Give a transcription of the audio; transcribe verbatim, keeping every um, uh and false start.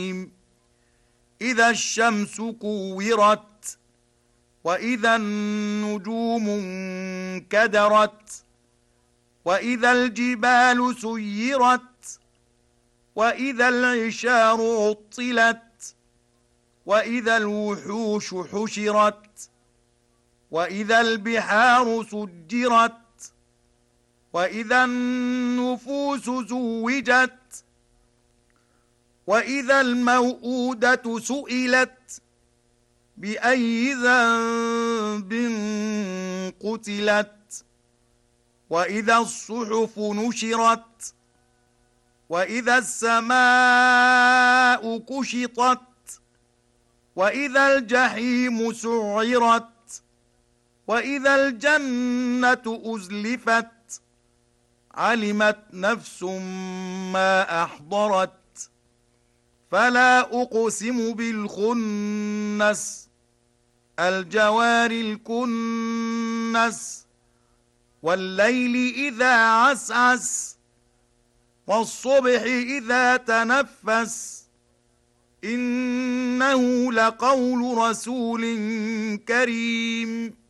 إذا الشمس كورت وإذا النجوم انكدرت وإذا الجبال سيرت وإذا العشار عطلت وإذا الوحوش حشرت وإذا البحار سجرت وإذا النفوس زوجت وإذا الموءودة سئلت بأي ذنب قتلت وإذا الصحف نشرت وإذا السماء كشطت وإذا الجحيم سعرت وإذا الجنة أزلفت علمت نفس ما أحضرت فلا أقسم بالخنس الجوار الكنس والليل إذا عسعس والصبح إذا تنفس إنه لقول رسول كريم